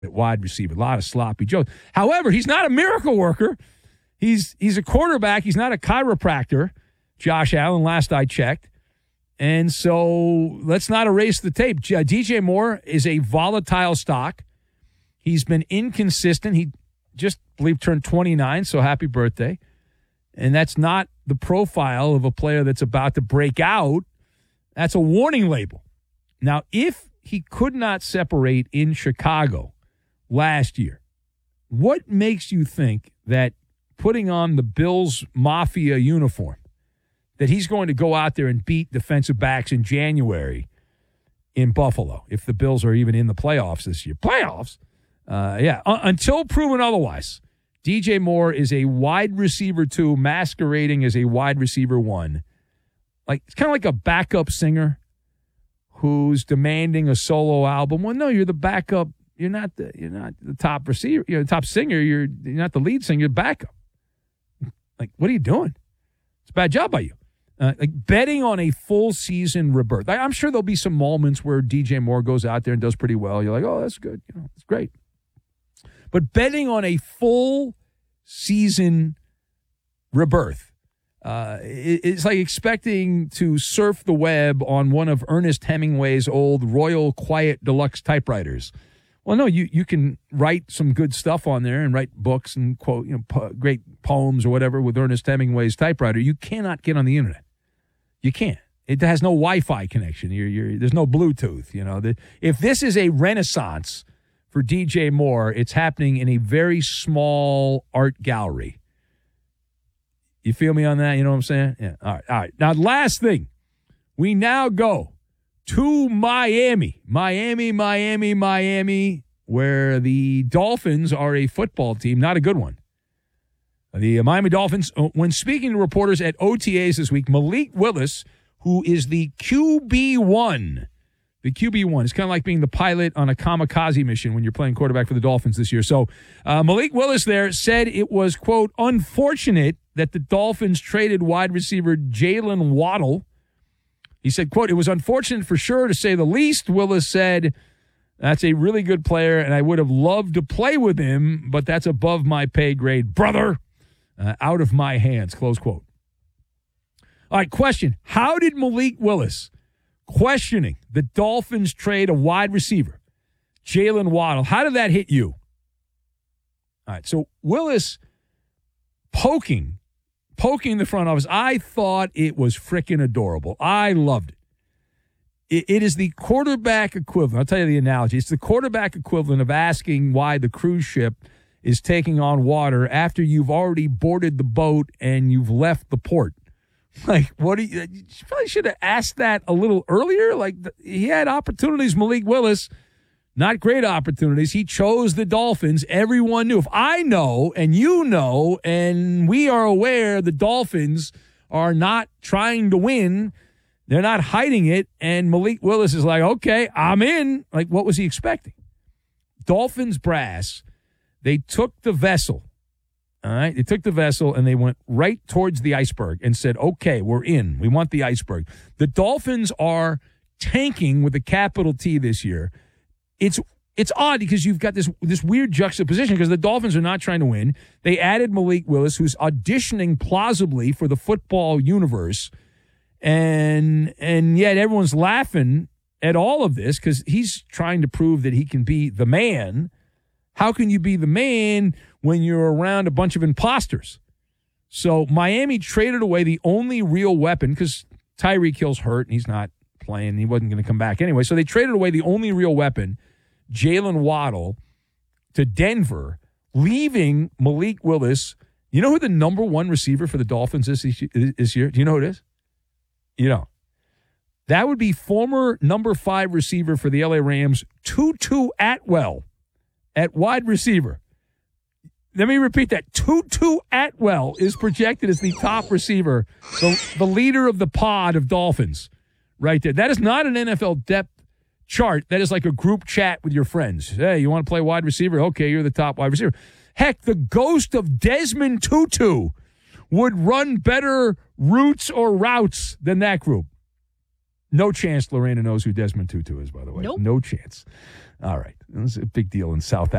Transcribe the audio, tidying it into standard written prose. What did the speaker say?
at wide receiver. A lot of sloppy Joes. However, he's not a miracle worker. He's a quarterback. He's not a chiropractor, Josh Allen, last I checked. And so let's not erase the tape. DJ Moore is a volatile stock. He's been inconsistent. He just, I believe, turned 29, so happy birthday. And that's not the profile of a player that's about to break out. That's a warning label. Now, if he could not separate in Chicago last year, what makes you think that putting on the Bills Mafia uniform, that he's going to go out there and beat defensive backs in January in Buffalo if the Bills are even in the playoffs this year? Playoffs? Until proven otherwise, DJ Moore is a wide receiver 2 masquerading as a wide receiver 1. Like, it's kind of like a backup singer who's demanding a solo album. Well, no, you're the backup. You're not the top receiver. You're the top singer. You're not the lead singer. You're backup. Like, what are you doing? It's a bad job by you. Like betting on a full season rebirth. I'm sure there'll be some moments where DJ Moore goes out there and does pretty well. You're like, oh, that's good. It's great. But betting on a full season rebirth, it's like expecting to surf the web on one of Ernest Hemingway's old Royal Quiet Deluxe typewriters. Well, no, you can write some good stuff on there and write books and quote, great poems or whatever with Ernest Hemingway's typewriter. You cannot get on the internet. You can't. It has no Wi-Fi connection. There's no Bluetooth. If this is a renaissance for DJ Moore, it's happening in a very small art gallery. You feel me on that? You know what I'm saying? Yeah. All right. Now, last thing. We now go to Miami, where the Dolphins are a football team, not a good one. The Miami Dolphins, when speaking to reporters at OTAs this week, Malik Willis, who is the QB1, is kind of like being the pilot on a kamikaze mission when you're playing quarterback for the Dolphins this year. So Malik Willis there said it was, quote, unfortunate that the Dolphins traded wide receiver Jalen Waddle. He said, quote, it was unfortunate for sure, to say the least. Willis said, that's a really good player, and I would have loved to play with him, but that's above my pay grade. Brother, out of my hands, close quote. All right, question. How did Malik Willis, questioning the Dolphins trade a wide receiver, Jalen Waddle, how did that hit you? All right, so Willis poking the front office, I thought it was freaking adorable. I loved it. It is the quarterback equivalent. I'll tell you the analogy. It's the quarterback equivalent of asking why the cruise ship is taking on water after you've already boarded the boat and you've left the port. Like, you probably should have asked that a little earlier. Like, he had opportunities, Malik Willis. Not great opportunities. He chose the Dolphins. Everyone knew. If I know and you know and we are aware the Dolphins are not trying to win, they're not hiding it, and Malik Willis is like, okay, I'm in. Like, what was he expecting? Dolphins brass, they took the vessel. All right? They took the vessel and they went right towards the iceberg and said, okay, we're in. We want the iceberg. The Dolphins are tanking with a capital T this year. It's odd because you've got this weird juxtaposition because the Dolphins are not trying to win. They added Malik Willis, who's auditioning plausibly for the football universe, and yet everyone's laughing at all of this because he's trying to prove that he can be the man. How can you be the man when you're around a bunch of imposters? So Miami traded away the only real weapon because Tyreek Hill's hurt and he's not playing. He wasn't going to come back anyway. So they traded away the only real weapon, Jalen Waddle, to Denver, leaving Malik Willis. You know who the number one receiver for the Dolphins is this year? Do you know who it is? You know. That would be former number 5 receiver for the LA Rams, Tutu Atwell, at wide receiver. Let me repeat that. Tutu Atwell is projected as the top receiver, so the leader of the pod of Dolphins right there. That is not an NFL depth chart. That is like a group chat with your friends. Hey, you want to play wide receiver? Okay, you're the top wide receiver. Heck, the ghost of Desmond Tutu would run better routes or routes than that group. No chance Lorena knows who Desmond Tutu is, by the way. Nope. No chance. All right. It was a big deal in South